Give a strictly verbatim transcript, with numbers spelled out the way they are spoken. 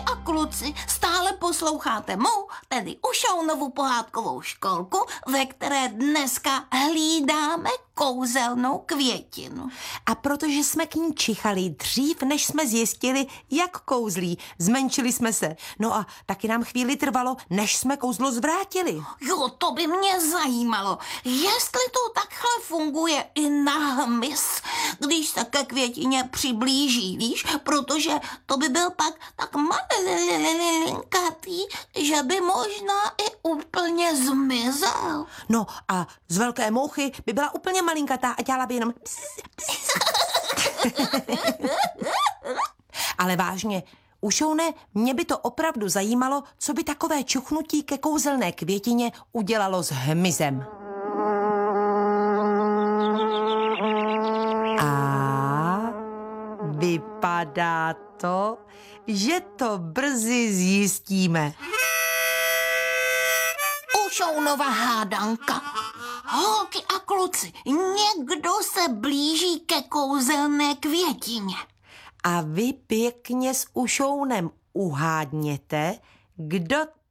a kluci, stále posloucháte mou, tedy Ušounovu pohádkovou školku, ve které dneska hlídáme kouzelnou květinu. A protože jsme k ní čichali dřív, než jsme zjistili, jak kouzlí, zmenšili jsme se. No a taky nám chvíli trvalo, než jsme kouzlo zvrátili. Jo, to by mě zajímalo, jestli to takhle funguje i na hmyz, když se ke květině přiblíží, víš, protože to by byl pak tak malinkatý, že by možná i úplně zmizel. No a z velké mouchy by byla úplně malinkatá a dělala by jenom ps, ps. Ale vážně, Ušoune, mě by to opravdu zajímalo, co by takové čuchnutí ke kouzelné květině udělalo s hmyzem. A vypadá to, že to brzy zjistíme. Ušounova hádanka. Holky a kluci, někdo se blíží ke kouzelné květině. A vy pěkně s Ušounem uhádněte, kdo